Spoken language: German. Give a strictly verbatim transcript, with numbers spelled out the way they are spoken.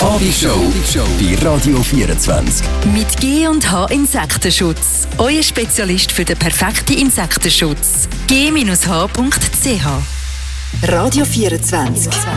Abendshow bei Radio vierundzwanzig. Mit G und H Insektenschutz. Euer Spezialist für den perfekten Insektenschutz. G H Punkt C H. Radio vierundzwanzig.